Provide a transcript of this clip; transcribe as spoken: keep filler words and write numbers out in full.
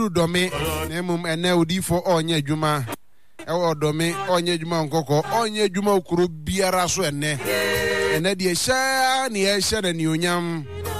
dome na emum ene odifo onye adwuma ewo dome onye adwuma nkoko onye adwuma okuro biara so ene ene de hya ne hya na ni onyam